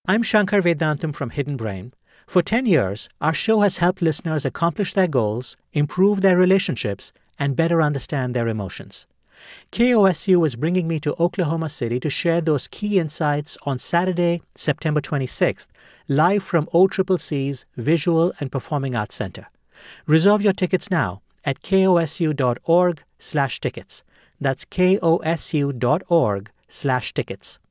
I'm Shankar Vedantam from Hidden Brain. For 10 years, our show has helped listeners accomplish their goals, improve their relationships, and better understand their emotions. KOSU is bringing me to Oklahoma City to share those key insights on Saturday, September 26th, live from OCCC's Visual and Performing Arts Center. Reserve your tickets now at kosu.org/tickets. That's kosu.org/tickets.